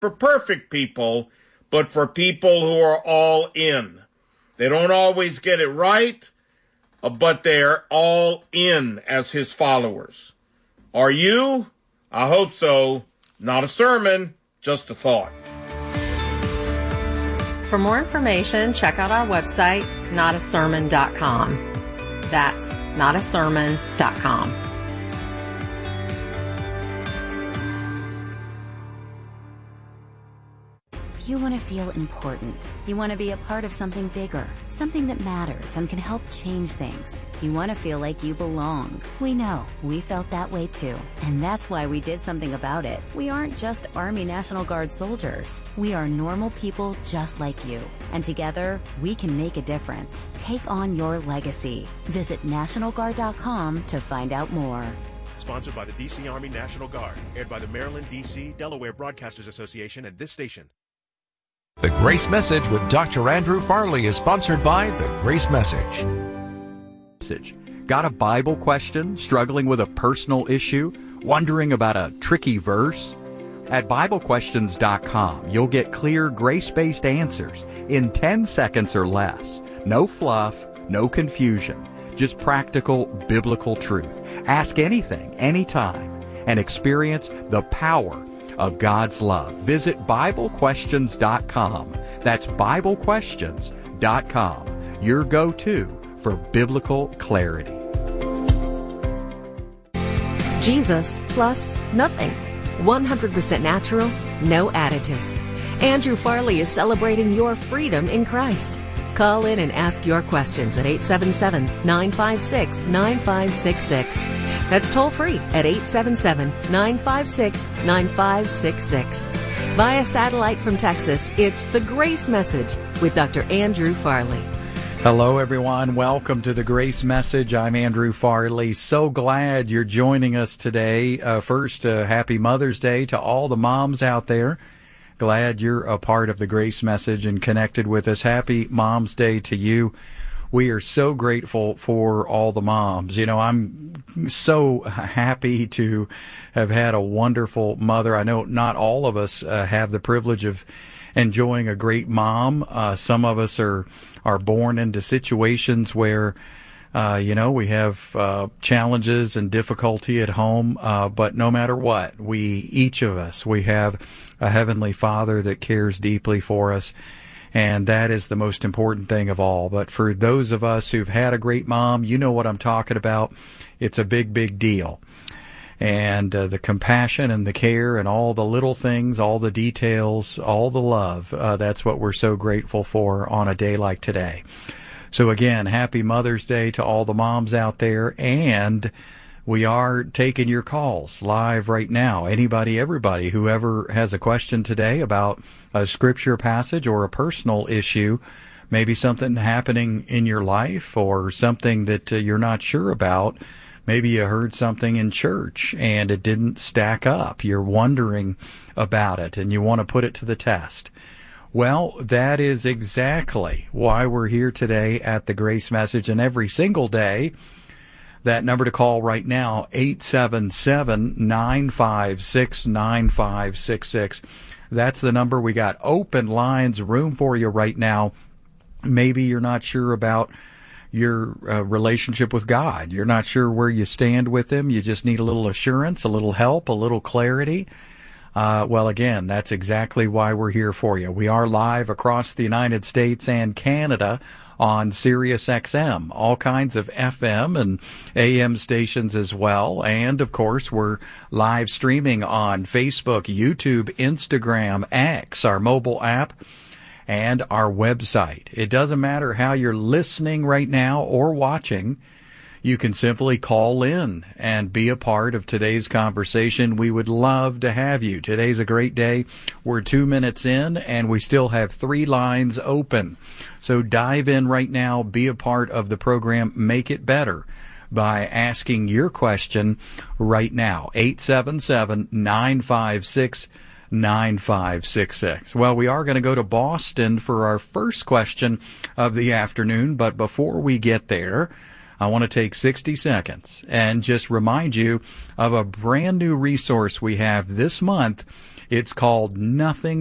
for perfect people, but for people who are all in. They don't always get it right, but they're all in as his followers. Are you? I hope so. Not a sermon, just a thought. For more information, check out our website, notasermon.com. That's notasermon.com. You want to feel important. You want to be a part of something bigger, something that matters and can help change things. You want to feel like you belong. We know. We felt that way too. And that's why we did something about it. We aren't just Army National Guard soldiers. We are normal people just like you. And together, we can make a difference. Take on your legacy. Visit NationalGuard.com to find out more. Sponsored by the D.C. Army National Guard. Aired by the Maryland, D.C., Delaware Broadcasters Association and this station. The Grace Message with Dr. Andrew Farley is sponsored by The Grace Message. Got a Bible question? Struggling with a personal issue? Wondering about a tricky verse? At BibleQuestions.com, you'll get clear, grace-based answers in 10 seconds or less. No fluff, no confusion, just practical biblical truth. Ask anything, anytime, and experience the power of God's love. Visit BibleQuestions.com. That's BibleQuestions.com. Your go-to for biblical clarity. Jesus plus nothing. 100% natural, no additives. Andrew Farley is celebrating your freedom in Christ. Call in and ask your questions at 877-956-9566. That's toll free at 877-956-9566. Via satellite from Texas, it's The Grace Message with Dr. Andrew Farley. Hello, everyone. Welcome to The Grace Message. I'm Andrew Farley. So glad you're joining us today. First, happy Mother's Day to all the moms out there. Glad you're a part of The Grace Message and connected with us. Happy Mom's Day to you. We are so grateful for all the moms. You know, I'm so happy to have had a wonderful mother. I know not all of us have the privilege of enjoying a great mom. Some of us are born into situations where, we have challenges and difficulty at home. But no matter what, each of us, we have a Heavenly Father that cares deeply for us. And that is the most important thing of all. But for those of us who've had a great mom, you know what I'm talking about. It's a big, big deal. And the compassion and the care and all the little things, all the details, all the love, that's what we're so grateful for on a day like today. So again, happy Mother's Day to all the moms out there. And we are taking your calls live right now. Anybody, everybody, whoever has a question today about a scripture passage or a personal issue, maybe something happening in your life or something that you're not sure about. Maybe you heard something in church and it didn't stack up. You're wondering about it and you want to put it to the test. Well, that is exactly why we're here today at the Grace Message, and every single day. That number to call right now, 877-956-9566. That's the number. We got open lines, room for you right now. Maybe you're not sure about your relationship with God. You're not sure where you stand with Him. You just need a little assurance, a little help, a little clarity. Well, again, that's exactly why we're here for you. We are live across the United States and Canada on Sirius XM, all kinds of FM and AM stations as well. And, of course, we're live streaming on Facebook, YouTube, Instagram, X, our mobile app, and our website. It doesn't matter how you're listening right now or watching. You can simply call in and be a part of today's conversation. We would love to have you. Today's a great day. We're 2 minutes in, and we still have 3 lines open. So dive in right now. Be a part of the program. Make it better by asking your question right now. 877-956-9566. Well, we are going to go to Boston for our first question of the afternoon, but before we get there, I want to take 60 seconds and just remind you of a brand new resource we have this month It's called Nothing